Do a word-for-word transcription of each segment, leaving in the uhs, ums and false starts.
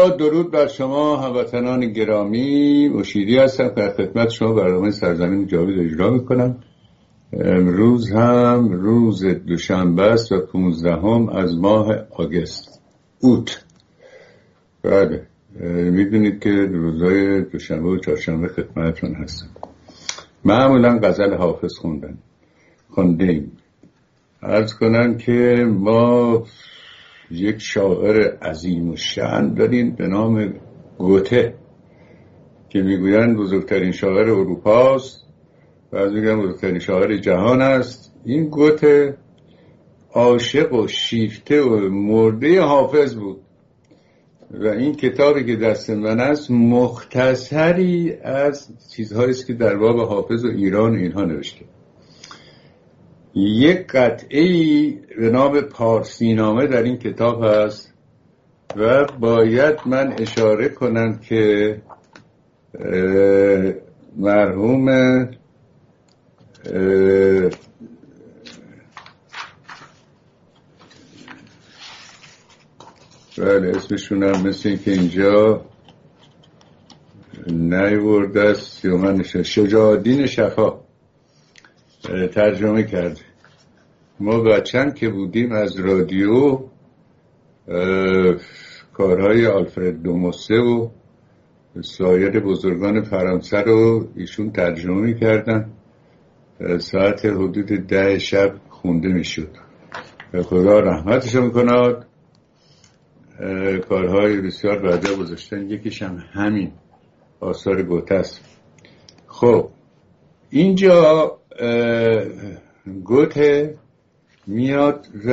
با درود بر شما هموطنان گرامی، مشیری هستم که در خدمت شما برنامه سرزمین جاوید اجرا میکنم. امروز هم روز دوشنبه است و پونزدهم از ماه آگست اوت. بله، میدونید که روزهای دوشنبه و چهارشنبه خدمتتون هستم. معمولا غزل حافظ خوندن خوندیم. عرض کنم که ما یک شاعر عظیم الشأن داریم به نام گوته که میگویند بزرگترین شاعر اروپا است و از میگن بزرگترین شاعر جهان است. این گوته عاشق و شیفته و مرده حافظ بود و این کتابی که دست من است مختصری از چیزهایی است که در باب حافظ و ایران اینها نوشته. یک قطعه‌ای به نام پارسینامه در این کتاب هست و باید من اشاره کنم که مرحوم بله اسمشون هم مثل این که اینجا نیورده است یا من شجاع الدین شفا ترجمه کرده. ما بچن که بودیم از رادیو کارهای آلفرد دوموسه و سایر بزرگان فرانسه رو ایشون ترجمه می‌کردن. ساعت حدود ده شب خونده میشد. خدا رحمتشون می‌کند. کارهای بسیار بعدا گذاشتن، یکیش هم همین آثار گوته است. خب اینجا گوته میاد و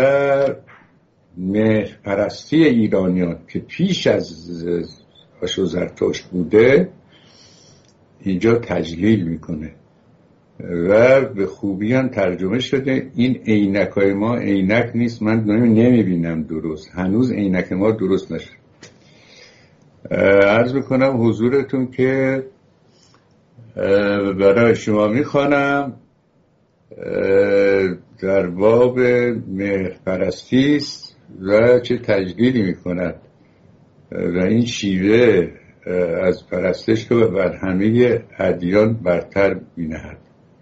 مهرپرستی ایرانیان که پیش از آشو زرتشت بوده اینجا تجلیل میکنه و به خوبی هم ترجمه شده. این عینکای ما عینک نیست، من نمیبینم درست، هنوز عینک ما درست نشد. عرض میکنم حضورتون که برای شما میخوانم در باب مهرپرستی است و چه تجلیلی میکند و این شیوه از پرستش رو بر همه ادیان برتر مینهد.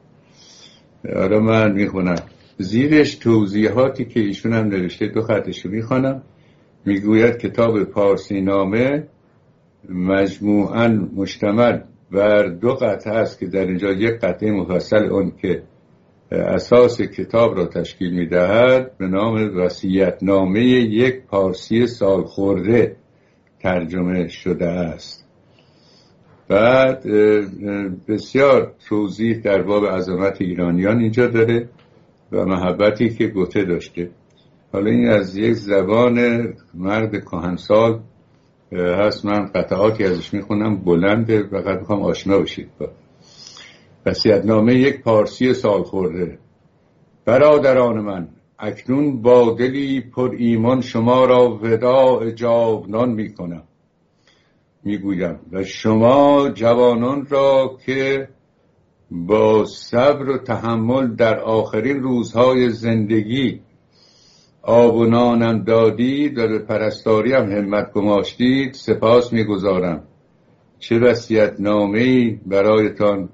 حالا من میخونم زیرش توضیحاتی که ایشون هم نوشته، دو خطشو میخوانم. میگوید کتاب پارسینامه مجموعاً مشتمل بر دو قطعه است که در اینجا یک قطعه مفصل اون که اساس کتاب را تشکیل می‌دهد به نام وصیت‌نامه یک پارسی سالخورده ترجمه شده است. بعد بسیار توضیح در باب عظمت ایرانیان اینجا داره و محبتی که گوته داشته. حالا این از یک زبان مرد کهنسال هست، من قطعاتی ازش میخونم، بلنده، فقط میخوام آشنا بشید با. وصیت‌نامه یک پارسی سالخورده. برادران من، اکنون با دلی پر ایمان شما را وداع جاودان میکنم. میگویم و شما جوانان را که با صبر و تحمل در آخرین روزهای زندگی آب و نانم دادید و به پرستاری هم همت گماشتید سپاس میگذارم. چه وصیت‌نامه‌ای برایتان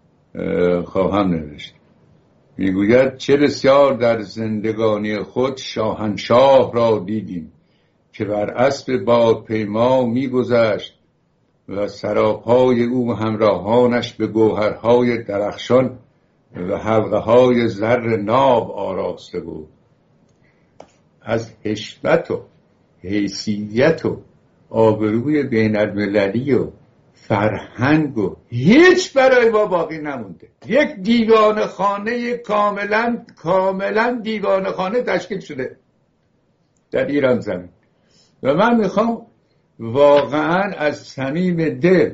خواهم نوشت. میگوید چه بسیار در زندگانی خود شاهنشاه را دیدیم که بر اسب بادپیما میگذشت و سراپای او و همراهانش به گوهرهای درخشان و حلقه‌های زر ناب آراسته بود. از حشمت و حیثیت و آبروی بین المللی و فرهنگ و هیچ برای ما باقی نمونده. یک دیوانه خانه کاملا کاملا دیوانه خانه تشکیل شده در ایران زمین و من میخوام واقعا از صمیم دل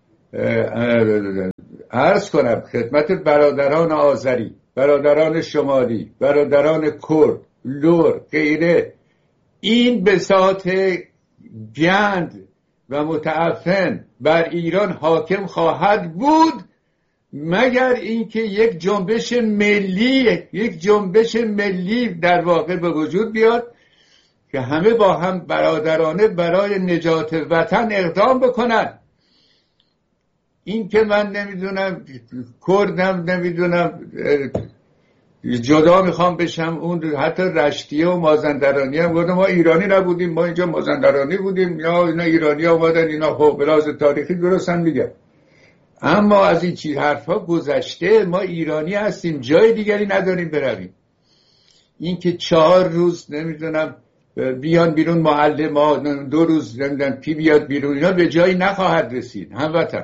عرض کنم خدمت برادران آذری، برادران شمالی، برادران کرد، لور، غیره، این بساط گند و متعفن بر ایران حاکم خواهد بود مگر اینکه یک جنبش ملی یک جنبش ملی در واقع به وجود بیاد که همه با هم برادرانه برای نجات وطن اقدام بکنن. این که من نمیدونم کردم، نمیدونم جدا میخوام بشم، اون حتی رشتیه و مازندرانی هم گفتم ما ایرانی نبودیم، ما اینجا مازندرانی بودیم، یا اینا ایرانی آمدن، اینا خب بلاز تاریخی درستن میگم. اما از این چیز حرفا گذشته، ما ایرانی هستیم، جای دیگری نداریم برویم. این که چهار روز نمیدونم بیان بیرون معلم ها، دو روز نمیدونم پی بیاد بیرون، اینا به جایی نخواهد رسید هموطن.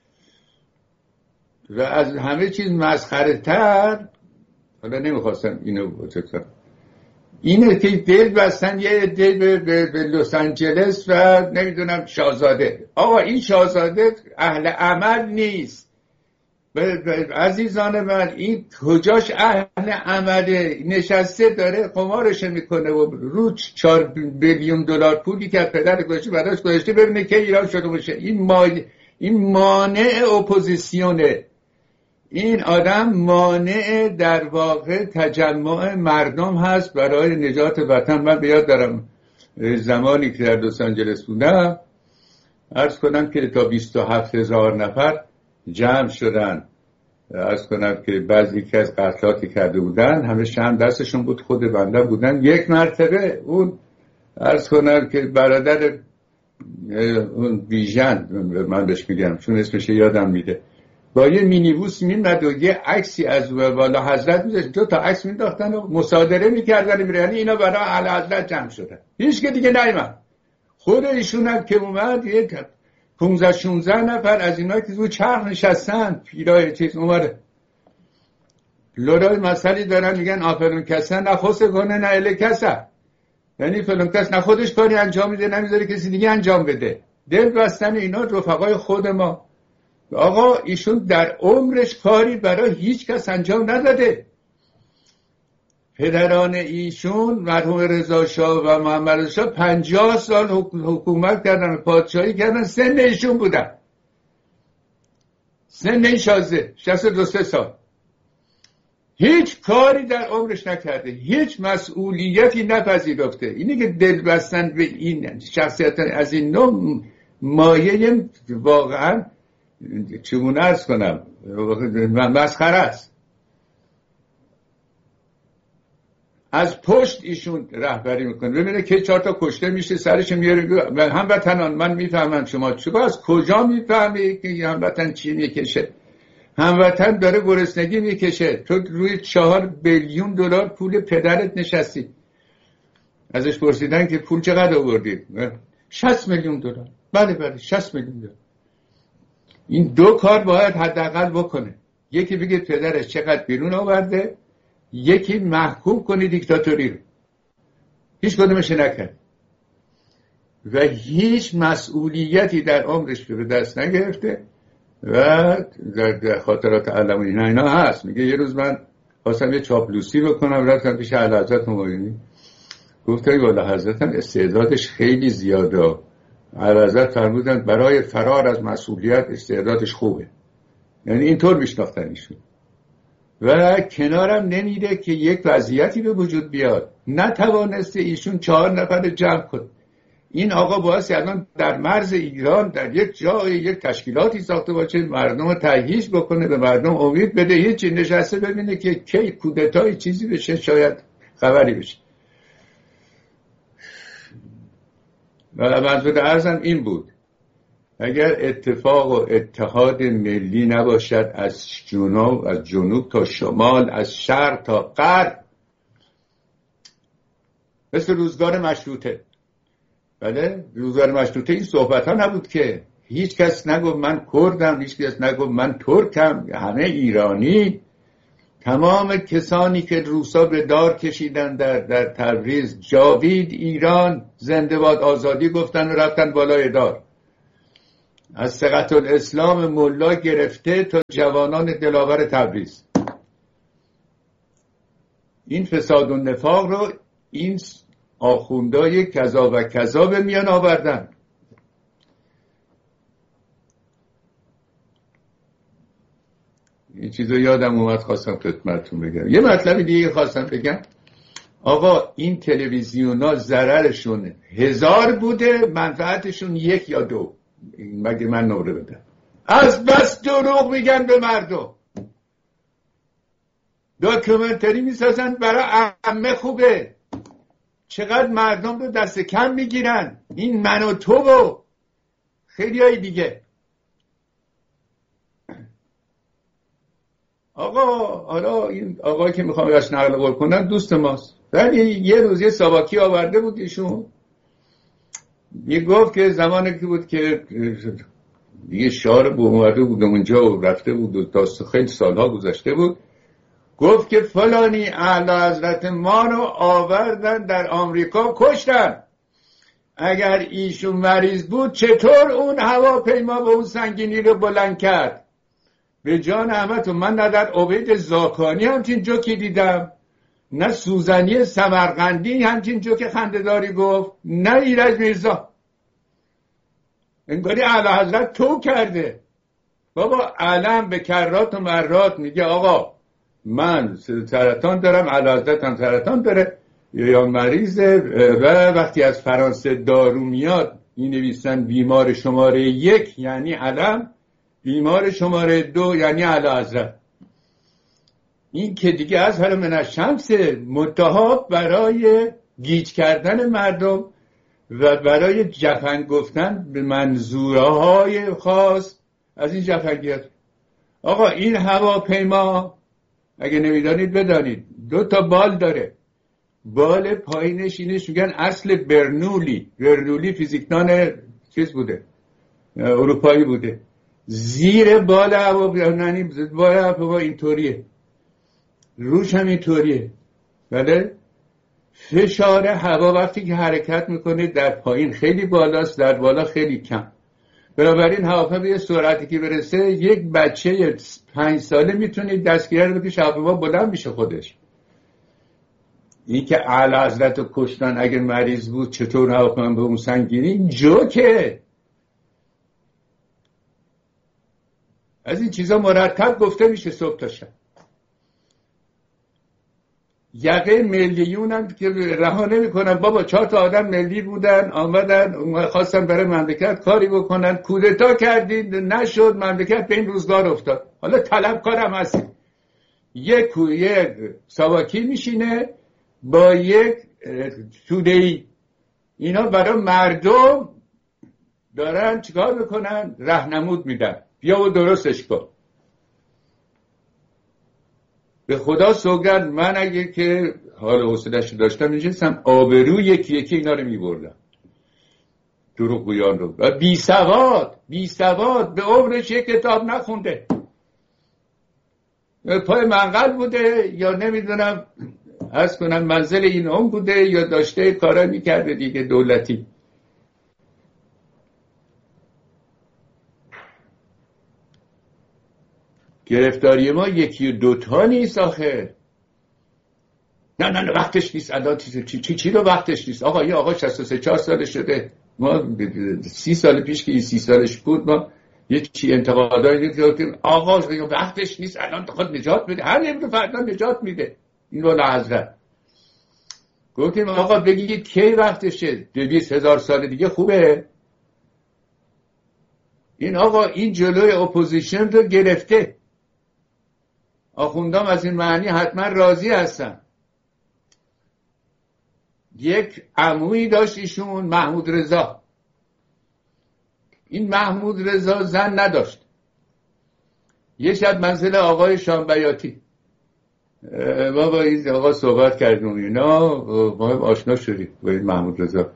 و از همه چیز مسخره تر، حالا نمیخواستم اینو بکنم، اینه که دل بستن یه دل به, به, به لس آنجلس و نمیدونم شاهزاده. آقا این شاهزاده اهل عمل نیست. عزیزان من، این کجاش اهل عمله؟ نشسته داره قمارش میکنه و رو چهار بیلیون دلار پولی که پدر گذاشته براش گذاشته ببینه که ایران شده باشه. این ما این مانع اپوزیسیونه. این آدم مانع در واقع تجمع مردم هست برای نجات وطن. من بیاد دارم زمانی که در لس آنجلس بودم، عرض کنم که تا بیست و هفت هزار نفر جمع شدن. عرض کنم که بعضی که از قتلاتی کرده بودن همه شم دستشون بود، خود بنده بودن. یک مرتبه اون عرض کنم که برادر اون بیژن، من بهش میگم چون اسمش یادم میده، با یه مینیبوس میمد و یه عکسی از والا حضرت میذاشت، دو تا عکس مینداختن و مصادره میکردن. یعنی اینا برای اعلی حضرت جمع شدن، هیچ که دیگه نیومد. خود ایشون هم که اومد یه پانزده شانزده نفر از اینا که رو چرخ نشستن، پیرای چیز اومده لورای مسئله دارن میگن آفرین کسا نخواسته کنه نه اله کسا، یعنی فلان کس نه خودش کاری انجام میده نمیذاره کسی دیگه انجام بده. دل بستن اینا رفقای خود ما. آقا ایشون در عمرش کاری برای هیچ کس انجام نداده. پدران ایشون مرحوم رضا شاه و محمد رضا شاه پنجاه سال حکومت کردن، پادشاهی کردن، سن ایشون بودن، سن این شازده شصت و دو سال. هیچ کاری در عمرش نکرده، هیچ مسئولیتی نپذیرفته. اینی که دل بستن به این شخصیت از این نوع مایه واقعا چگونه ارز کنم مسخره است. از پشت ایشون رهبری میکنه. ببینه که چهار تا کشته میشه سرش میاره. هموطنان من میفهمم شما چرا از کجا میفهمی که هموطن چی میکشه؟ هموطن داره گرسنگی میکشه. تو روی چهار بیلیون دلار پول پدرت نشستی. ازش پرسیدن که پول چقدر آوردید؟ شصت میلیون دلار. بله بله شصت میلیون دلار. این دو کار باید حداقل بکنه. یکی بگه پدرش چقدر بیرون آورده، یکی محکوم کنه دیکتاتوری رو. هیچ کدومش نکرد و هیچ مسئولیتی در عمرش به دست نگرفته و در خاطرات علم اینا اینا هست. میگه یه روز من خواستم یه چاپلوسی بکنم، رفتم پیش اعلیحضرت مبینی، گفتم والا حضرتم استعدادش خیلی زیاده. اعلیحضرت فرمودن برای فرار از مسئولیت استعدادش خوبه. یعنی اینطور میشناختن ایشون. و کنارم نمیده که یک وضعیتی به وجود بیاد. نتوانسته ایشون چهار نفر جمع کنه. این آقا باعث الان در مرز ایران در یک جای یک تشکیلاتی ساخته باشه، مردم تهییج بکنه، به مردم امید بده، هیچی نشسته ببینه که کی کودتای چیزی بشه، شاید خبری بشه. و منظور عرضم این بود اگر اتفاق و اتحاد ملی نباشد از جنوب از جنوب تا شمال، از شرق تا غرب، مثل روزگار مشروطه. بله روزگار مشروطه این صحبت ها نبود که هیچ کس نگفت من کردم، هیچ کس نگفت من ترکم، همه ایرانی. تمام کسانی که روسا به دار کشیدن در, در تبریز، جاوید ایران زنده باد آزادی گفتن و رفتن بالای دار. از ثقة الاسلام ملا گرفته تا جوانان دلاور تبریز. این فساد و نفاق رو این آخوندهای کذا و کذا به میان آوردن. این چیزو یادم اومد خواستم خدمتتون بگم. یه مطلبی دیگه خواستم بگم. آقا این تلویزیون ها ضررشون هزار بوده، منفعتشون یک یا دو. مگه من نمره بدم؟ از بس دروغ میگن به مردم. داکیومنتری میسازن برای عمه خوبه، چقدر مردم رو دست کم میگیرن. این من و تو و خیلی های دیگه. آقا حالا این آقایی که میخوام ازش نقل قول کنن دوست ماست، ولی یه روز یه ساواکی آورده بود ایشون، یه گفت که زمانی که بود که یه شعار اومده بود اونجا و رفته بود تا خیلی سالها گذشته بود، گفت که فلانی اعلی حضرت ما رو آوردن در آمریکا کشتن، اگر ایشون مریض بود چطور اون هواپیما به اون سنگینی رو بلند کرد؟ به جان احمد من نه در عبید زاکانی همچین جوکی دیدم، نه سوزنی سمرقندی همچین جوک خنده‌داری گفت، نه ایرج میرزا. انگاری اعلی حضرت تو کرده. بابا علم به کرات و مرات میگه آقا من سرطان دارم، اعلی حضرت هم سرطان داره یا مریضه، و وقتی از فرانسه دارو میاد می نویسن بیمار شماره یک یعنی علم، بیمار شماره دو یعنی اعلی حضرت. این که دیگه از هر من الشمس منتها برای گیج کردن مردم و برای جفن گفتن به منظورهای خاص از این جفنگیات. آقا این هواپیما اگه نمیدانید بدانید دو تا بال داره، بال پایینش اینش میگن اصل برنولی، برنولی فیزیکدان چیز بوده، اروپایی بوده. زیر بال هواپیما بال هواپیما اینطوریه، روش هم اینطوریه. بله فشار هوا وقتی که حرکت میکنه در پایین خیلی بالاست، در بالا خیلی کم. بنابراین هواپیما به سرعتی که برسه یک بچه پنج ساله میتونه دستگیره رو پیش هواپیما بلند میشه خودش. این که اعلی حضرت رو کشتن اگر مریض بود چطور هواپیما به اون سنگینی، جوکه. از این چیزا مرتب گفته میشه صبح تا شب. یقه ملیون هم که رها نمی کنن. بابا چهار تا آدم ملی بودن آمدن خواستن برای مملکت کاری بکنن، کودتا کردید نشد، مملکت به این روزگار افتاد. حالا طلبکارم هستید. یک یک ساواکی میشینه با یک توده‌ای، اینا برای مردم دارن چیکار میکنن؟ راهنمود میدن، بیا و درستش کن. به خدا سوگند من اگه که حال حوصله‌اش داشتم میشستم آبرو یکی یکی اینا رو میبردم، دروغگویان رو. و بی سواد بی سواد به عمرش یک کتاب نخونده، پای منقل بوده یا نمیدونم از کنم منزل این هم بوده یا داشته کارا میکرده دیگه دولتی. گرفتاری ما یکی و دوتا نیست آخه. نه نه نه وقتش نیست الان چی چی چی رو وقتش نیست. آقا یه آقا شصت و سه چهار ساله شده، ما سی سال پیش که سی سالش بود ما یه چی انتقادایی دیدیم آقا وقتش نیست الان خود نجات میده، هر یه فردا نجات میده. این رو حضرت گفتیم آقا بگید کی وقتشه، دویست هزار سال دیگه خوبه. این آقا این جلوی اپوزیشن رو گرفته. آخوندام از این معنی حتما راضی هستن. یک عمویی داشت ایشون محمود رضا. این محمود رضا زن نداشت. یه شب منزل آقای شامبیاتی ما با این آقا صحبت کردیم، اینا ما آشنا شدیم با این محمود رضا.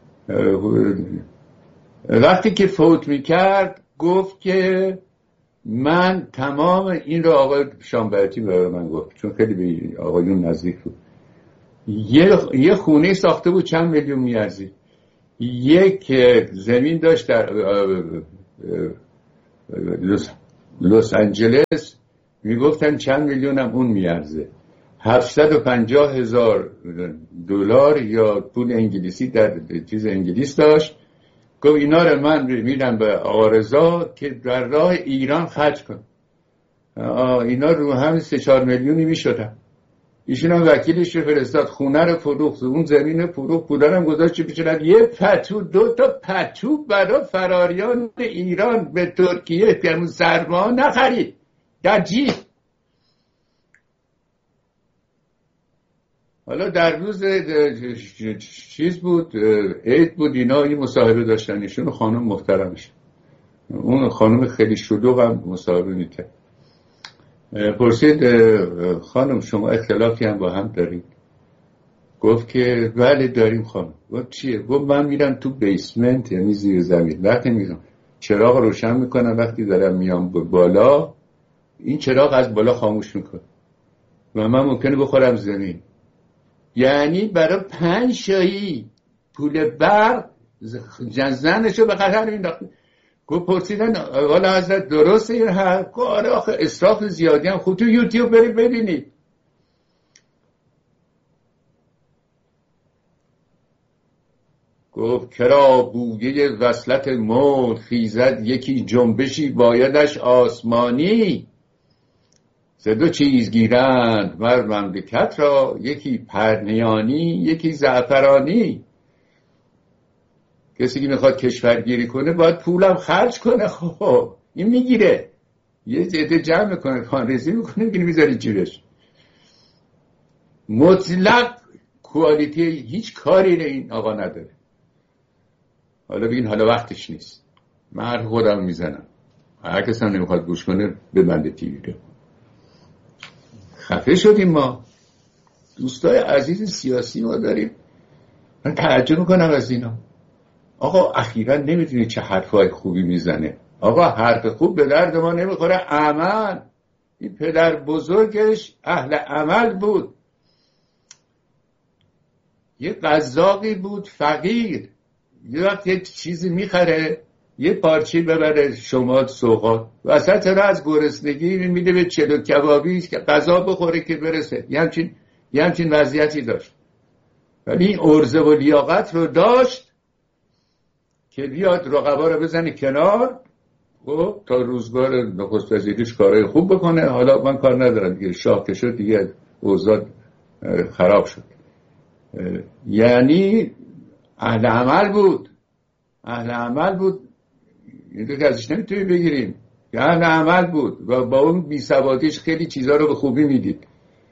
وقتی که فوت میکرد گفت که من تمام این رو آقای شامبیاتی برای من گفت چون خیلی به آقایون نزدیک بود. یه یه خونه ساخته بود چند میلیون میارزید، یک زمین داشت در لس آنجلس میگفتن چند میلیون هم اون میارزه، هفتصد و پنجاه هزار دلار یا پول انگلیسی در چیز انگلیس داشت. گفت اینا رو من میدم به آقا رضا که در راه ایران خرج کن. اینا رو هم سه چهار میلیونی میشدن. ایشون هم وکیلش رو فرستاد، خونه رو فروخت، اون زمین فروخت، پولا هم گذاشت پیشنهاد یه پتو، دو تا پتو برای فراریان ایران به ترکیه که اون سرما نخرید در جیب. حالا در روز چیز بود، عید بود، اینا این مصاحبه داشتن، ایشون خانم محترمش، اون خانم خیلی شلوغ هم مصاحبه میکرد. پرسید خانم شما اختلافی هم با هم دارید؟ گفت که بله داریم خانم. گفت چیه؟ گفت من میرم تو بیسمنت، یعنی زیر زمین، وقتی میرم چراغ روشن میکنم، وقتی دارم میام بالا این چراغ از بالا خاموش میکنه و من ممکنه بخورم زمین. یعنی برای پنج شایی پول برق زنشو به خطر مینداخت. گفت پرسیدن والا حضرت درسته این حرف؟ گفت آره آخه اسراف زیادی هم، خود تو یوتیوب برید ببینید. گفت کرا بویه وصلت مول خیزد، یکی جنبشی بایدش آسمانی، سه دو چیز گیرند مر مملکت را، یکی پرنیانی یکی زعفرانی. کسی که میخواد کشورگیری کنه باید پولم خرج کنه. خب این میگیره، یه عده جمع میکنه، خانریزی میکنه، میگیره میذاری جیبش. مطلق کوالیتی هیچ کاری این آقا نداره. حالا بگین حالا وقتش نیست، من حرف خودم میزنم، هر کس هم نمیخواد گوش کنه ببنده تیوی رو. خفه شدیم ما، دوستای عزیز سیاسی ما داریم. من تعجب میکنم از اینا. آقا اخیراً نمیدونی چه حرفای خوبی میزنه. آقا حرف خوب به درد ما نمیخوره. عمل، این پدر بزرگش اهل عمل بود، یه قزاقی بود فقیر، یه وقت یه چیزی میخره یه پارچی ببره شمال سوغات، وسط را از گرسنگی میده به چلو کبابی که غذا بخوره که برسه. یه همچین, یه همچین وضعیتی داشت. ولی این عرضه و لیاقت رو داشت که بیاد رقبا رو بزنه کنار و تا روزگار نخست وزیریش کارهای خوب بکنه. حالا من کار ندارم دیگه، شاه که شد دیگه اوضاع خراب شد. یعنی اهل عمل بود، اهل عمل بود، این رو که ازش نمیتونی بگیریم. اهل عمل بود و با اون بی‌سوادیش خیلی چیزها رو به خوبی میدید.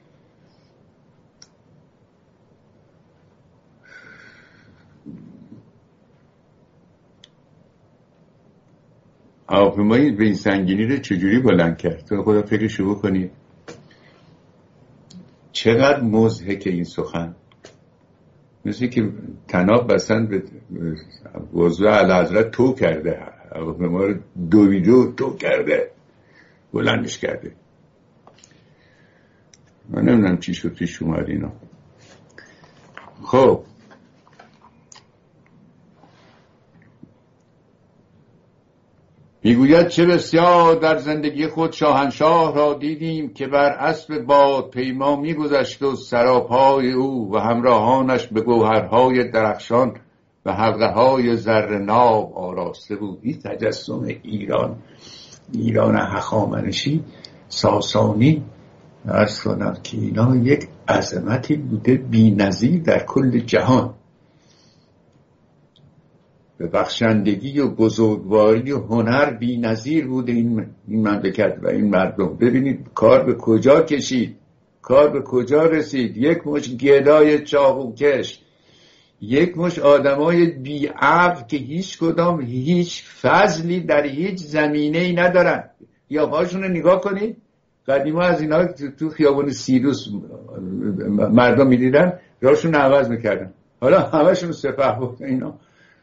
هواپیمایی به این سنگینی رو چجوری بلند کرد؟ تو خدا فکرشو بکنی. چقدر مضحکه این سخن، مثل که طناب بسن به وضوع اعلیحضرت تو کرده، هواپیما رو دویدو تو کرده، بلندش کرده. من نمیدونم چی شد پیش اومد اینا. خب میگوید چه بسیار در زندگی خود شاهنشاه را دیدیم که بر اسب باد پیما میگذشت و سراپای او و همراهانش به گوهرهای درخشان و حلقه‌های زر ناب آراسته بود. این تجسم ایران، ایران هخامنشی ساسانی، عرض کنم که اینا یک عظمتی بوده بی‌نظیر در کل جهان. به بخشندگی و بزرگواری و هنر بی‌نظیر بوده این این مملکت و این مردم. ببینید کار به کجا کشید، کار به کجا رسید. یک مش گدای چاقوکش، یک مش آدمای بی‌عقل که هیچ کدام هیچ فضلی در هیچ زمینه‌ای ندارن. یا پاشون رو نگاه کنید، قدیما از اینا تو خیابان سیروس مردم می‌دیدن راشون عوض می‌کردن، حالا همشون سپه بود. اینا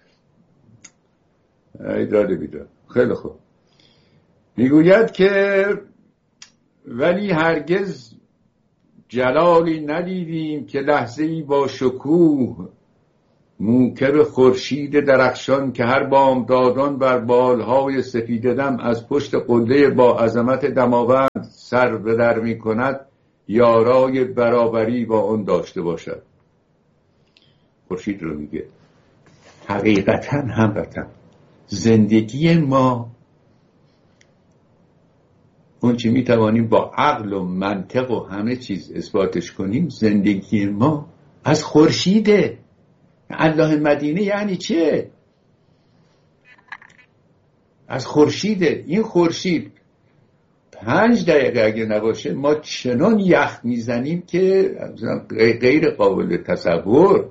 ایداده بیداد. خیلی خوب. میگوید که ولی هرگز جلالی ندیدیم که لحظه‌ای با شکوه موکب خورشید درخشان که هر بامدادان بر بالهای سفید دم از پشت قله با عظمت دماوند سر به در می کند یارای برابری با اون داشته باشد. خورشید رو میگه. حقیقتا هموطن زندگی ما اون چی میتوانیم با عقل و منطق و همه چیز اثباتش کنیم، زندگی ما از خورشیده. الله مدینه یعنی چیه؟ از خورشیده. این خورشید پنج دقیقه اگه نباشه ما چنان یخ میزنیم که غیر قابل تصور.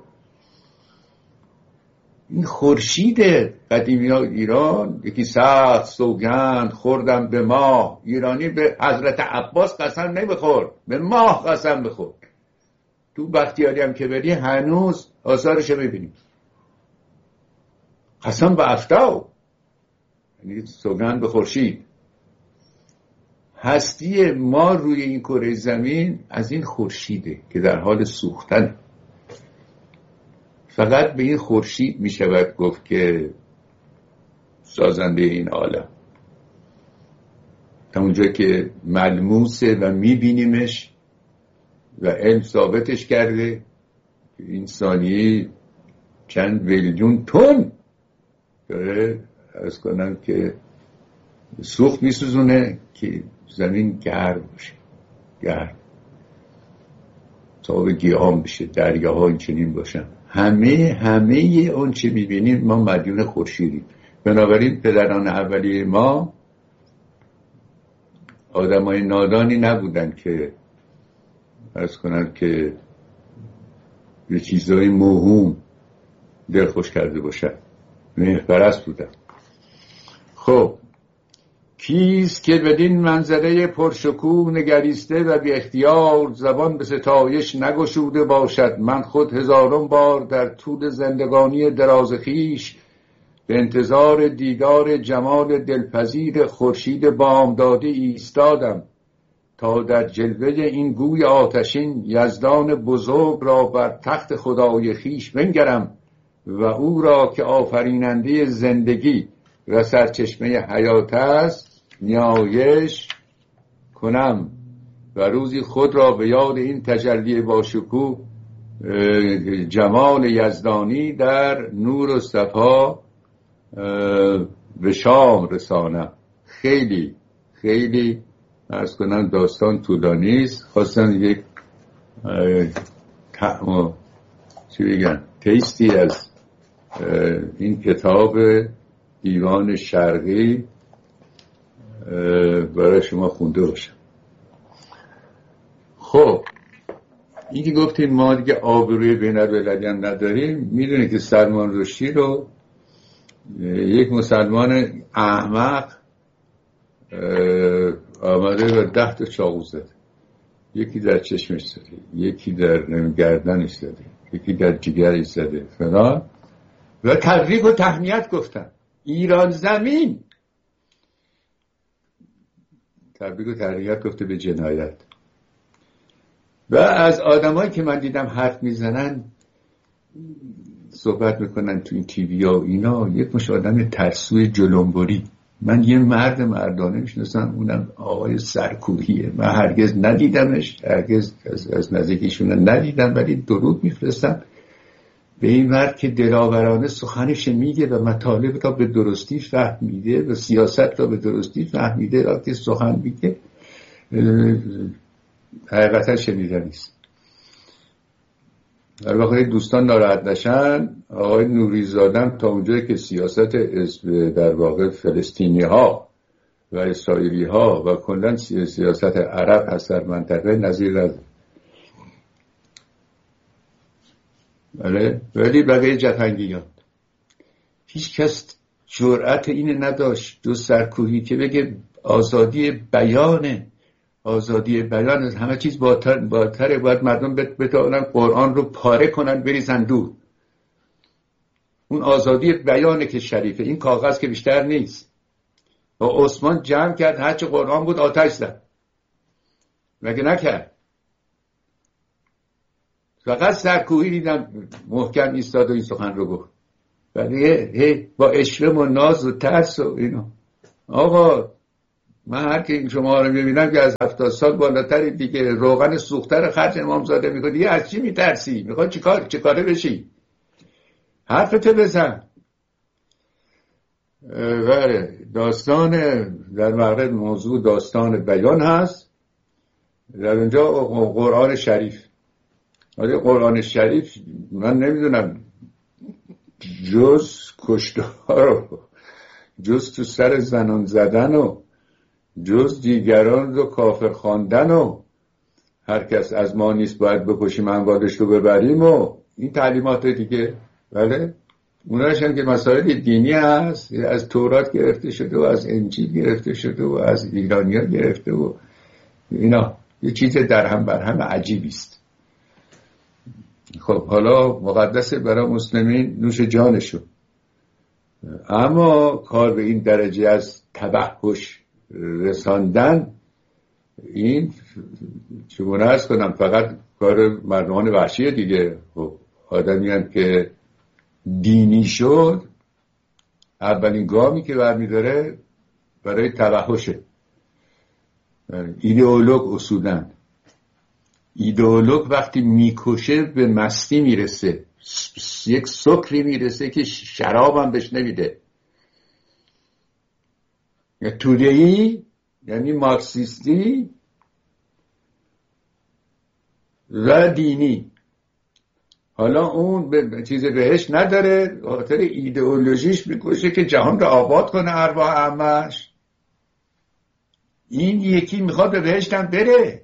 این خورشید قدیمی ها ایران، یکی سخت سوگند خوردم به ماه. ایرانی به حضرت عباس قسم نمیخورد، به ماه قسم بخورد. تو بختیاری هم که بری هنوز آثارش میبینیم، قسم به افتاو، یعنی سوگند به خورشید. هستی ما روی این کره زمین از این خورشیده که در حال سوختن. فقط به این خورشید می شود گفت که سازنده این عالم. تا اونجا که ملموسه و می بینیمش و علم ثابتش کرده که این ثانیه چند بیلیون تن داره از کنم که سوخت می سوزونه که زمین گرم باشه، گرم تا به گیاه بشه، دریاها این چنین باشن. همه همه اون چه میبینیم ما مدیون خورشیدیم. بنابراین پدران اولیه ما آدمای نادانی نبودن که عرض کنن که به چیزهای موهوم دلخوش کرده باشن، مهرپرست بودن. خب کیست که بدین منظره پرشکوه نگریسته و بی اختیار زبان به ستایش نگشوده باشد؟ من خود هزاران بار در طول زندگانی دراز خویش به انتظار دیدار جمال دلپذیر خورشید بامدادی ایستادم تا در جلوه این گوی آتشین یزدان بزرگ را بر تخت خدای خویش بنگرم و او را که آفریننده زندگی و سرچشمه حیات است نیایش کنم و روزی خود را به یاد این تجلی باشکوه جمال یزدانی در نور و صفا به شام رسانم. خیلی خیلی عرض کنم داستان طولانی است. خواستم یک طعم و چی بگن تیستی از این کتاب دیوان شرقی برای شما خونده باشم. خب این که گفتیم ما دیگه آبروی بین المللی هم نداریم، میدونه که سلمان رشدی رو یک مسلمان احمق آمده و ده تا چاقو زده، یکی در چشمش زده، یکی در گردنش زده، یکی در جگرش زده فلان، و تبریک و تهنیت گفتن. ایران زمین تبریک و تهنیت گفته به جنایت. و از آدمایی که من دیدم حرف میزنن صحبت میکنن تو این تیوی ها و اینا، یک مش آدم ترسوی جلنبری. من یه مرد مردانه میشناسم، اونم آقای سرکوهیه. من هرگز ندیدمش، هرگز از, از نزدیکیشون ندیدم، ولی درود میفرستم به این مرد که دلاورانه سخنش میگه و مطالب را به درستی فهمیده و سیاست را به درستی فهمیده، را که سخن میگه حقیقتا شنیده نیست. در واقع دوستان ناراحت نشن، آقای نوری زادم تا اونجایی که سیاست در واقع فلسطینی ها و اسرائیلی ها و کلن سیاست عرب هست در منطقه نظیر نداره. بله، ولی بقیه جفنگیان هیچ کس جرأت اینه نداشت جز سرکوهی که بگه آزادی بیانه، آزادی بیان از همه چیز بالاتر بالاتره. باید مردم بتوانن قرآن رو پاره کنن بریزن دور. اون آزادی بیانه که شریفه. این کاغذ که بیشتر نیست. و عثمان جمع کرد هرچه قرآن بود آتش زد، مگه نکرد؟ فقط سرکوهی دیدم محکم ایستاد و این سخن رو گفت، ولی با اشرم و ناز و ترس و اینا. آقا من هر که شما رو میبینم که از هفتاد سال بالاتری دیگه، روغن سوختر خرج امامزاده میکنی، دیگه از چی میترسی؟ میخوای چیکار چیکاره بشی؟ حرفتو بزن. بله، داستان در مغرب موضوع داستان بیان هست، در اونجا قرآن شریف. ولی قرآن شریف من نمیدونم جز کشتار و جز تو سر زنان زدن و جز دیگران رو کافر خواندن و هر کس از ما نیست باید بکشیم اموالش رو ببریم و این تعلیمات دیگه، بله اوناش هم که مسائل دینی هست، از تورات گرفته شده و از انجیل گرفته شده و از ایرانیا گرفته و اینا یه چیز در هم بر هم عجیبی است. خب حالا مقدسه برای مسلمین نوش جانشو، اما کار به این درجه از تبهش رساندن این چگونه ارز کنم فقط کار مردمان وحشیه دیگه. خب آدمی هم که دینی شد اولین گامی که برمیداره برای تبهشه. ایدئولوگ اصولاً ایدئولوگ وقتی میکشه به مستی میرسه، یک سکری میرسه که شراب هم بهش نمیده. یا توده‌ای یعنی مارکسیستی و دینی. حالا اون به چیز بهش نداره، خاطر ایدئولوژیش میکشه که جهان رو آباد کنه ارواح اعماش. این یکی میخواد به بهشت هم بره.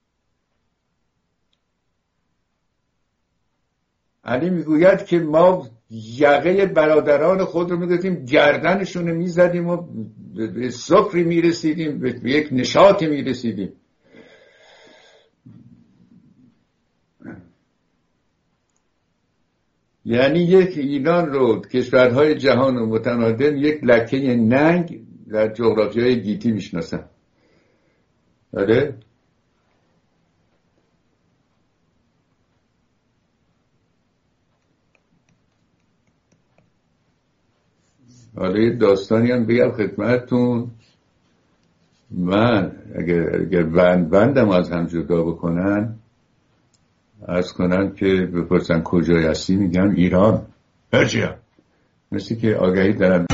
علی میگوید که ما یقه برادران خود رو میگفتیم گردنشون رو میزدیم و به سکری میرسیدیم، به یک نشاطی میرسیدیم. یعنی یک ایران رو کشورهای جهان و متمدن یک لکه ننگ در جغرافیای گیتی میشناسن. آره حالا یه داستانی هم بگم خدمتتون. من اگر, اگر بند بندم از هم جدا بکنن عرض کنن که بپرسن کجای هستی میگم ایران. هرچیم مثل که آگهی دارم.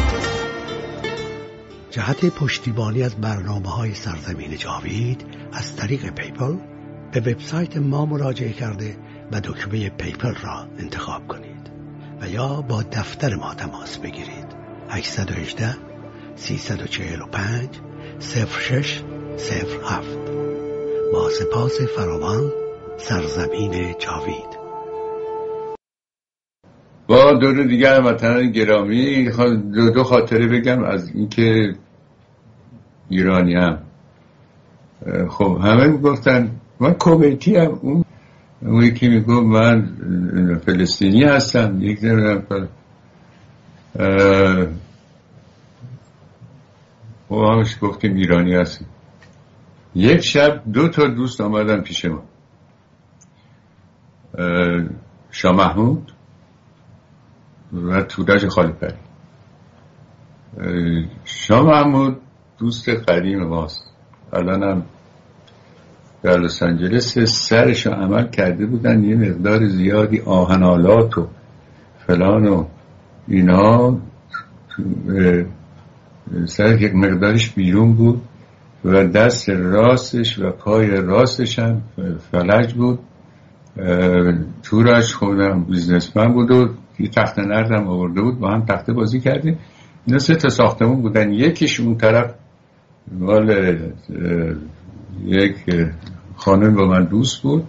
جهت پشتیبانی از برنامه‌های سرزمین جاوید از طریق پیپل به وبسایت ما مراجعه کرده و دکمه پیپل را انتخاب کنید و یا با دفتر ما تماس بگیرید. هشت یک هشت سه چهار پنج صفر شش صفر هفت. با سپاس فراوان، سرزمین جاوید. با دور دیگر وطنان گرامی دو, دو خاطره بگم از اینکه ایرانی هم. خب همه میگفتن من کویتی هم، اون اون یکی میگفت من فلسطینی هستم، یک نمیدونم و همش گفتیم ایرانی هستیم. یک شب دو تا دوست آمدن پیش ما، شاه محمود و تورج خالیپری. شاه محمود دوست قدیم ماست، الان هم در لس آنجلس. سرشو عمل کرده بودن یه مقدار زیادی آهنالات و فلان و اینا، سر یک مقدارش بیرون بود و دست راستش و پای راستش هم فلج بود. تورش خودم بیزنسمن بود و یه تخت نردم آورده بود، با هم تخته بازی کردیم. اینا سه تا ساختمون بودن، یکیش اون طرف مال یک خانم با من دوست بود،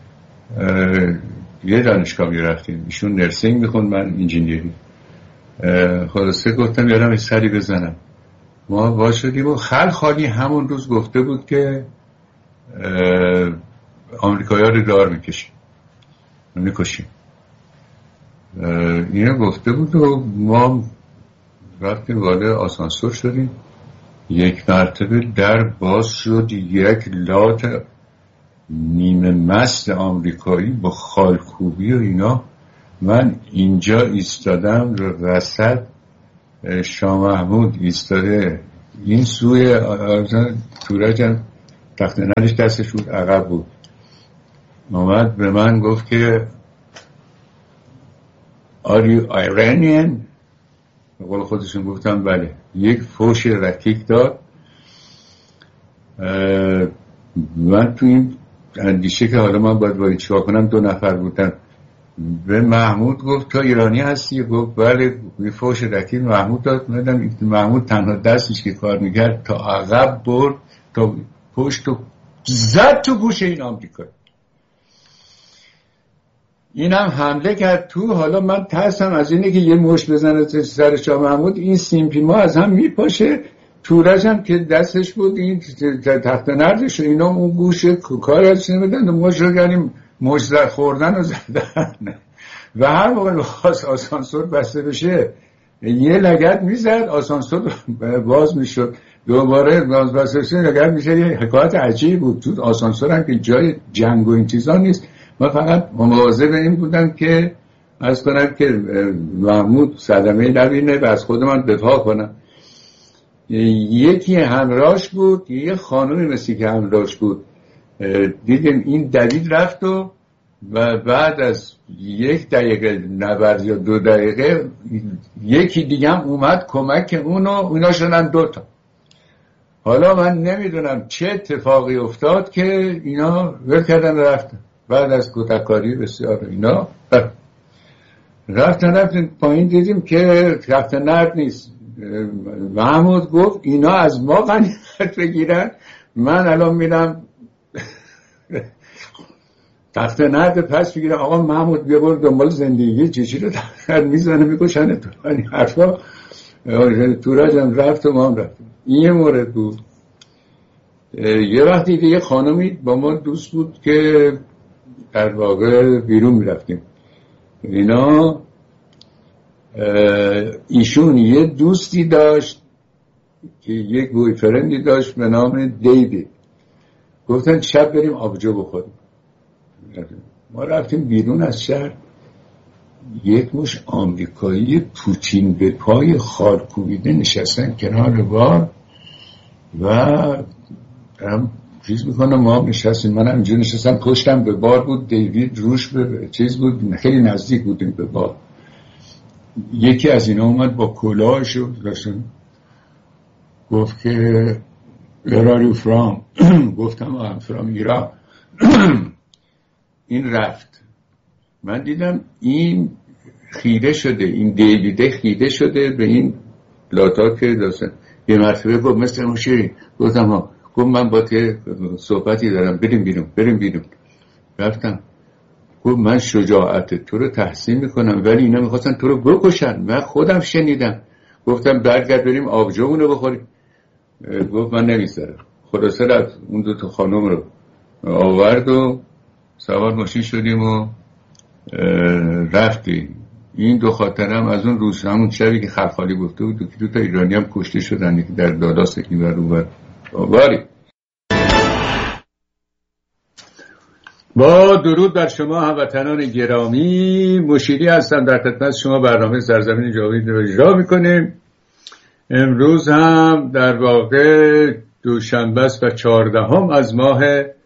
یه دانشگاه می رفتیم، ایشون نرسینگ میخوند من انجینیری. خلاصه گفتم یادم یه سری بزنم. ما با شدیم و خل خالی همون روز گفته بود که آمریکایی ها رو دار میکشیم میکشیم. اینو گفته بود و ما رفتیم وارد آسانسور شدیم. یک مرتبه در باز شد، یک لات نیمه مست آمریکایی با خالکوبی و اینا. من اینجا ایستادم رو رسد، شاه محمود ایستاده این سوی تورجم تخت نردش دستش بود عقب بود. اومد به من گفت که Are you Iranian؟ قول خودشون گفتم بله. یک فوش رکیک داد. من تو این اندیشه که حالا من باید باید چیکار کنم، دو نفر بودن، به محمود گفت تو ایرانی هستی؟ گفت بله. یه فوش رکیک محمود داد. میدم محمود تنها دستش که کار میکرد تا عقب برد تا پشت و زد تو گوش این آمریکایی. اینم حمله کرد تو. حالا من ترسم از اینه که یه مشت بزنه سر شاه محمود، این سیمپیما از هم میپاشه. تورج هم که دستش بود این تخت نردش و اینا اون گوش کار از نمیدن و مشت رو گریم مشت خوردن و زدن و هر موقع خواست آسانسور بسته بشه یه لگد میزد آسانسور باز میشد، دوباره باز بسته بشه لگد میشه. یه حکایت عجیب بود. تو آسانسور هم که جای جنگ و این چیزا نیست. من فقط مواظب این بودم که از کنم که محمود صدمه نبینه و از خود من دفاع کنم. یکی همراهش بود، یه خانومی مثل که همراهش بود. دیدیم این دوید رفت و و بعد از یک دقیقه نبرد یا دو دقیقه یکی دیگه هم اومد کمک اونو، اونا شدن دوتا. حالا من نمیدونم چه اتفاقی افتاد که اینا ول کردن رفتن. بعد از کتککاری بسیار اینا رفتن رفتن پایین دیدیم که تخت نرد نیست. محمود گفت اینا از ما غنیمت بگیرن، من الان میرم تخت نرد پس بگیرم. آقا محمود بیا برو دنبال زندگی چیزی رو تخت نرد میزنه میکشن تو. این حرفا تورج هم رفت و ما هم رفتیم. این یه مورد بود. یه وقتی که یه خانمی با ما دوست بود که در واقع بیرون میرفتیم اینا، ایشون یه دوستی داشت که یک بوی فرندی داشت به نام دیوید. گفتن شب بریم آبجو بخوریم. ما رفتیم بیرون از شهر، یک مش آمریکایی پوتین به پای خال کوبیده نشستن کنار بار و هم چیز میکنم. ما هم نشستیم، من هم اینجا نشستم پشتم به بار بود، دیوید روش به چیز بود، خیلی نزدیک بودیم به بار. یکی از اینا اومد با کلاهش رو داشتن گفت که Where are you from؟ گفتم I'm from Iran. این رفت. من دیدم این خیره شده، این دیویده خیره شده به این لاتا که داشتن. یه مرتبه گفت مثل مشیری. گفتم ها. گفت من با که صحبتی دارم، بریم بیرون بریم بیرون. رفتم. گفت من شجاعت تو رو تحسین میکنم ولی اینا میخواستن تو رو بکشن. من خودم شنیدم. گفتم برگرد بریم آبجومون رو بخوریم. گفت من نمیذارم. خلاصه رفت اون دو تا خانم رو آورد و سوار ماشین شدیم و رفتیم. این دو خاطرم از اون روز، همون شبی که خرخالی گفته بود، دو تا ایرانی هم کشته شدن، یکی در دالاس یکی بر اون باری. با درود بر شما هموطنان گرامی، مشیری هستم در خدمت شما. برنامه سرزمین جاوید رو اجرا میکنیم. امروز هم در واقع دوشنبه است و چهاردهم از ماه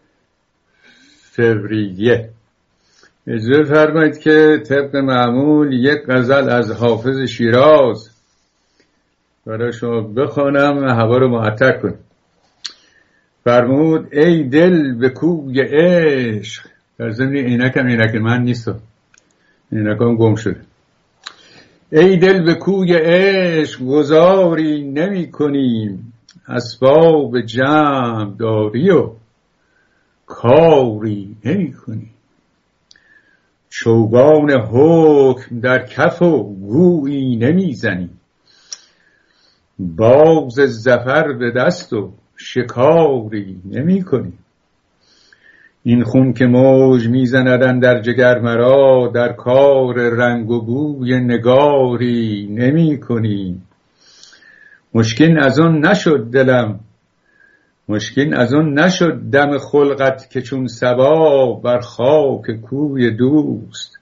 فوریه. اجازه فرمایید که طبق معمول یک غزل از حافظ شیراز برای شما بخوانم و هوا رو معطر کنم. فرمود ای دل به کوی عشق. در ضمن عینکم عینک من نیست، عینکم گم شده. ای دل به کوی عشق گذاری نمی کنیم، اسباب جمع داری و کاری نمی کنیم. چوگان حکم در کف و گویی نمی زنیم، باز ظفر به دست و شکاری نمی کنیم. این خون که موج می زندن در جگر مرا، در کار رنگ و بوی نگاری نمی کنیم. مشکین از اون نشد دلم، مشکین از اون نشد دم خلقت که چون صبا بر خاک کوی دوست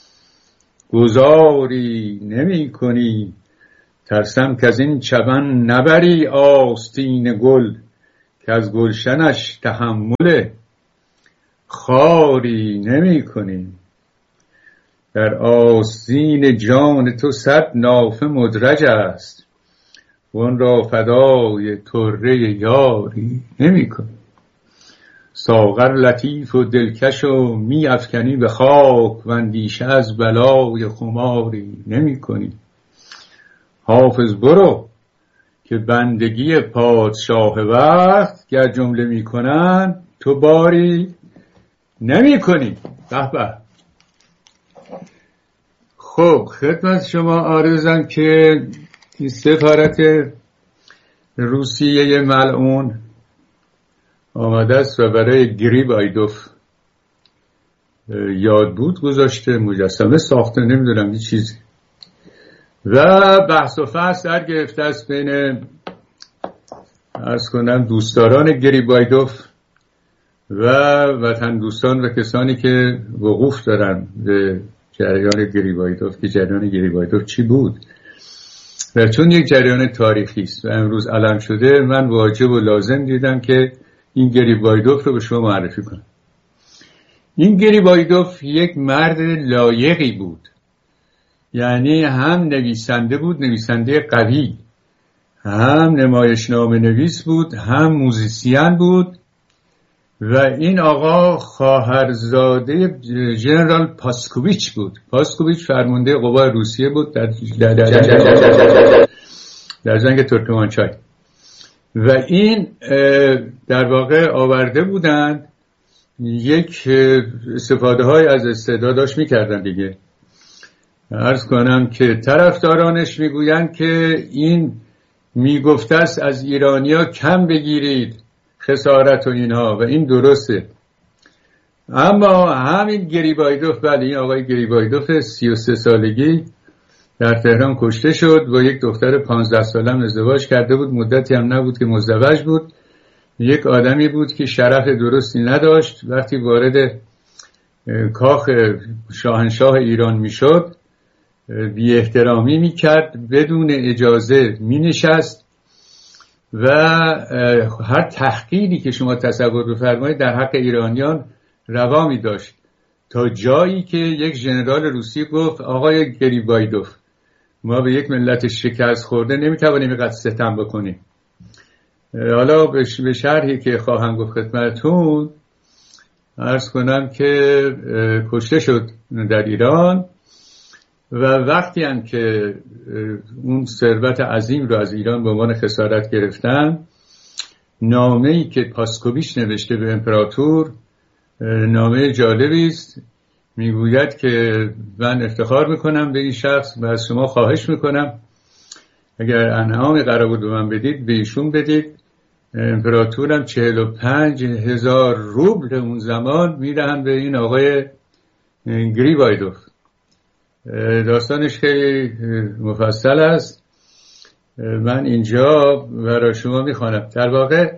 گذاری نمی کنی. ترسم که از این چمن نبری آستین گل، که از گلشنش تحمل خاری نمی کنی. در آستین جان تو صد نافه مدرج است، وان را فدای طره یاری نمی کنی. ساغر لطیف و دلکش و می افکنی به خاک، و اندیشه از بلای خماری نمی کنی. حافظ برو که بندگی پادشاه وقت گر جمله می کنن تو باری نمی کنی. به به. خب خدمت شما عرضم که سفارت روسیه ملعون آمده است و برای گریبایدوف یاد بود گذاشته، مجسمه ساخته، نمیدونم یه چیزی، و بحث و فحص در گرفته است بین عرض کنم دوستداران گریبایدوف و وطن دوستان و کسانی که وقوف دارن به جریان گریبایدوف که جریان گریبایدوف چی بود. و چون یک جریان تاریخی است و امروز علم شده، من واجب و لازم دیدم که این گریبایدوف رو به شما معرفی کنم. این گریبایدوف یک مرد لایقی بود، یعنی هم نویسنده بود، نویسنده قوی، هم نمایشنامه نویس بود، هم موزیسین بود. و این آقا خواهرزاده ژنرال پاسکوویچ بود. پاسکوویچ فرمانده قوای روسیه بود در در, در, در, در جنگ ترکمانچای. و این در واقع آورده بودند یک استفاده های از استعداداش میکردن دیگه. عرض کنم که طرفدارانش میگویند که این میگفته است از ایرانیا کم بگیرید خسارت و اینها، و این درسته. اما همین گریبایدوف، بله این آقای گریبایدوف سی و سه سالگی در تهران کشته شد. با یک دختر پانزده ساله ازدواج کرده بود، مدتی هم نبود که مزدوج بود. یک آدمی بود که شرف درستی نداشت. وقتی وارد کاخ شاهنشاه ایران میشد بی احترامی میکرد، بدون اجازه مینشست و هر تحقیری که شما تصور بفرمایید در حق ایرانیان روا می داشت، تا جایی که یک ژنرال روسی گفت آقای گریبایدوف، ما به یک ملت شکست خورده نمیتوانیم اینقدر ستم بکنیم. حالا به شرحی که خواهم گفت خدمتتون عرض کنم که کشته شد در ایران. و وقتی هم که اون ثروت عظیم رو از ایران به عنوان خسارت گرفتن، نامه‌ای که پاسکوویچ نوشته به امپراتور، نامه جالبی است. میگوید که من افتخار میکنم به این شخص و از شما خواهش میکنم اگر انعام قرار بود به من بدید به ایشون بدید. امپراتورم چهل و پنج هزار روبل اون زمان میدهن به این آقای گریبایدوف. داستانش خیلی مفصل است، من اینجا برای شما میخوانم. در واقع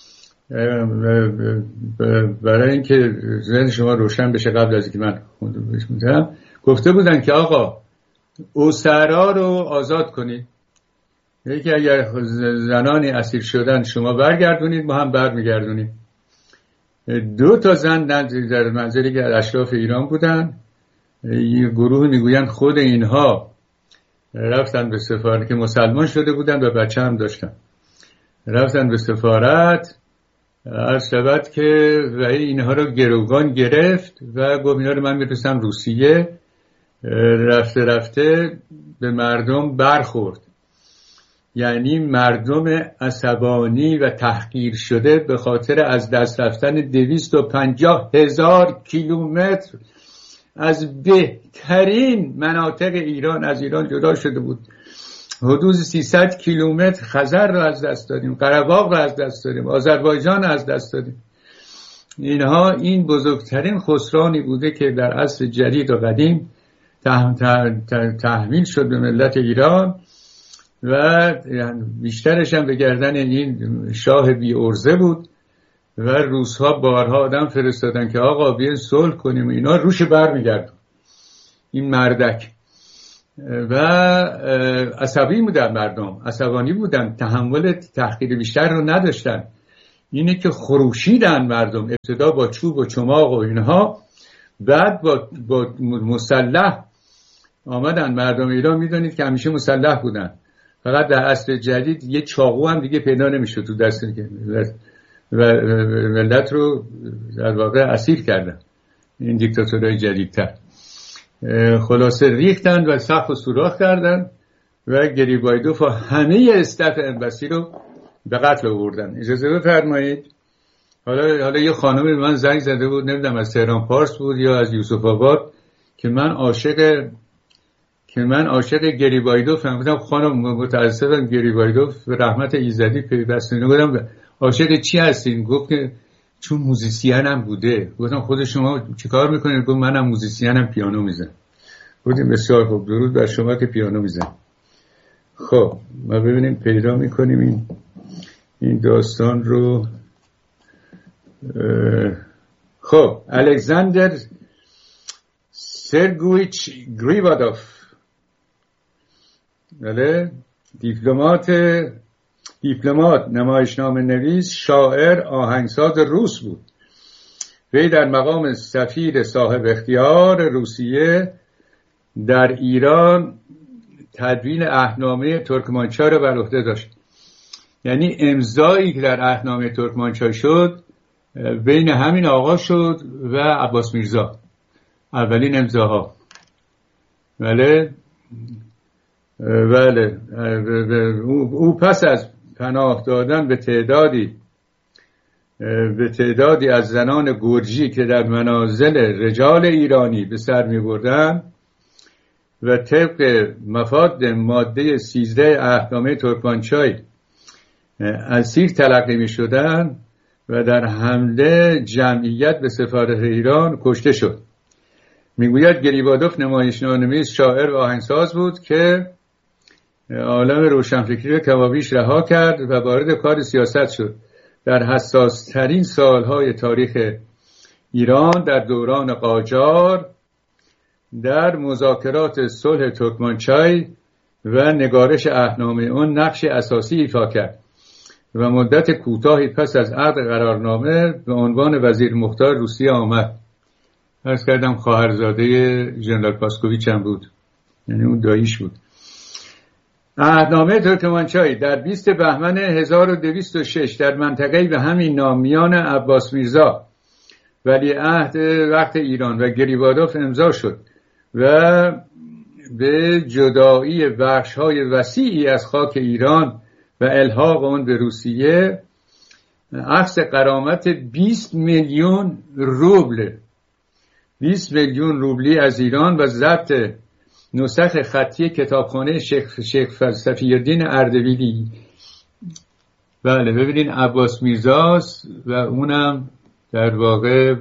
برای اینکه ذهن شما روشن بشه قبل از اینکه من خوندم، گفته بودن که آقا اسرا رو آزاد کنید، یکی اگر زنانی اسیر شدن شما برگردونید، ما هم برمیگردونید. دو تا زن در منزلی که اشراف ایران بودن، یه گروه میگوین خود اینها رفتن به سفارت که مسلمان شده بودن و بچه هم داشتن، رفتن به سفارت عرض شود که و اینها رو گروگان گرفت و گفت اینا رو من میرسم روسیه. رفته رفته به مردم برخورد، یعنی مردم عصبانی و تحقیر شده به خاطر از دست رفتن دویست و پنجاه هزار کیلومتر از بهترین مناطق ایران از ایران جدا شده بود. حدود سیصد کیلومتر خزر رو از دست دادیم، قره باغ رو از دست دادیم، آذربایجان رو از دست دادیم. اینها این بزرگترین خسرانی بوده که در عصر جدید و قدیم تحمیل شد به ملت ایران و بیشترش هم به گردن این شاه بی ارزه بود. و روس‌ها بارها آدم فرستادن که آقا بیاین صلح کنیم، اینا روش برمیگردن این مردک. و عصبی بودن مردم، عصبانی بودن، تحمل تحقیر بیشتر رو نداشتن. اینه که خروشیدن مردم، ابتدا با چوب و چماق و اینها، بعد با, با مسلح آمدن. مردم ایران میدونید که همیشه مسلح بودن، فقط در عصر جدید یه چاقو هم دیگه پیدا نمیشد تو دست و ملت رو در واقع اسیر کردن این دیکتاتورهای جدیدتر. خلاصه ریختن و سقف سوراخ کردن و گریبایدوف و همه استاف امبسی رو به قتل آوردن. اجازه بفرمایید حالا حالا یه خانم به من زنگ زده بود، نمیدونم از تهران پارس بود یا از یوسف آباد، که من عاشق که من عاشق گریبایدوفم. گفتم خانم متاسفم گریبایدوف به رحمت ایزدی پیوسته. نگفتم عاشق چی هستین؟ گفت که چون موزیسینم بوده. گفتم خود شما چیکار میکنید؟ گفت منم موزیسینم، پیانو میزنم. گفتم بسیار خوب، درود بر شما که پیانو میزنید. خب ما ببینیم پیدا میکنیم این این داستان رو. خب الکساندر سرگویچ گریبادوف، بله، دیپلمات دیپلمات نمایشنامه نویس، شاعر، آهنگساز روس بود. وی در مقام سفیر صاحب اختیار روسیه در ایران تدوین عهدنامه ترکمانچای را بر عهده داشت. یعنی امضایی که در عهدنامه ترکمانچای شد بین همین آقا شد و عباس میرزا، اولین امضاها. بله بله او پس از پناه دادن به تعدادی به تعدادی از زنان گرجی که در منازل رجال ایرانی به سر می بردن و طبق مفاد ماده سیزده عهدنامه ترکمانچای اسیر تلقی می شدن و در حمله جمعیت به سفارت ایران کشته شد. میگوید گریبادوف نمایشنامه‌نویس، شاعر و آهنگساز بود که عالم روشنفکری را کمابیش رها کرد و وارد کار سیاست شد. در حساس ترین سالهای تاریخ ایران در دوران قاجار در مذاکرات صلح ترکمانچای و نگارش عهدنامه آن نقش اساسی ایفا کرد و مدت کوتاهی پس از عقد قرارنامه به عنوان وزیر مختار روسیه آمد. عرض کردم خواهرزاده ژنرال پاسکوویچ هم بود، یعنی اون داییش بود. عهدنامه ترکمانچای در بیست بهمن هزار و دویست و شش در منطقه‌ای به همین نام میان عباس میرزا ولیعهد وقت ایران و گریبادوف امضا شد و به جدایی بخش‌های وسیعی از خاک ایران و الحاق آن به روسیه عکس غرامت بیست میلیون روبل بیست میلیون روبلی از ایران و ضبط نسخ خطی کتابخانه شیخ شیخ صفی‌الدین اردبیلی. بله ببینین عباس میرزاست و اونم در واقع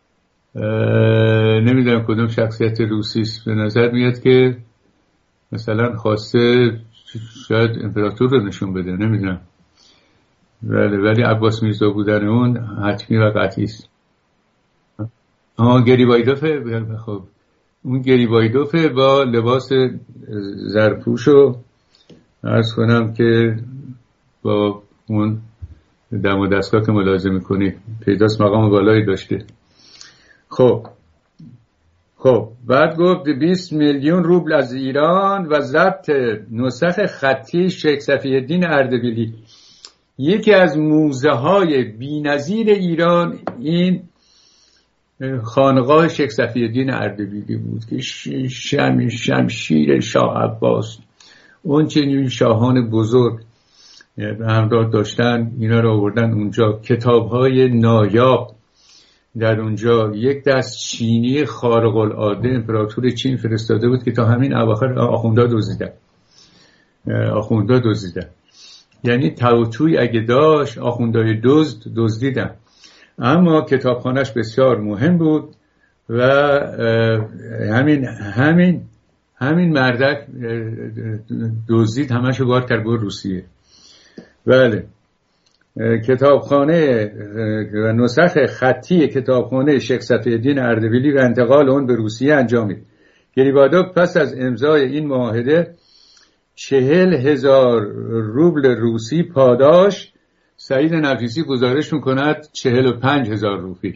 نمیدونم کدوم شخصیت روسی است. به نظر میاد که مثلا خواسته شاید امپراتور رو نشون بده، نمیدونم. بله ولی عباس میرزا بودن اون حتمی و قطعی است. آها گریبایدوفه. خب اون گریبایدوفه با لباس زرپوشو عرض کنم که با اون دم و دستگاه که ملاحظه میکنی پیداست مقام بالایی داشته. خب خب بعد گفت بیست میلیون روبل از ایران و ضبط نسخ خطی شیخ صفی‌الدین اردبیلی. یکی از موزه های بی‌نظیر ایران این خانقاه شیخ صفی‌الدین اردبیلی بود که شم شمشیر شاه عباس اون چنین شاهان بزرگ به همراه داشتن، اینا رو آوردن اونجا. کتاب‌های نایاب در اونجا. یک دست چینی خارق العاده امپراتور چین فرستاده بود که تا همین اواخر آخوندا دزدیدن آخوندا دزدیدن یعنی توتوی اگه داشت آخوندای دزد دزدیدن. اما کتابخانه‌اش بسیار مهم بود و همین همین همین مردک دزدید همشو بار کرد به روسیه. بله کتابخانه و نسخ خطی کتابخانه شیخ صفی‌الدین اردبیلی و انتقال اون به روسیه انجامید. گریبادوف پس از امضای این معاهده چهل هزار روبل روسی پاداش، سعید نفیسی گزارش میکند چهل و پنج هزار روپی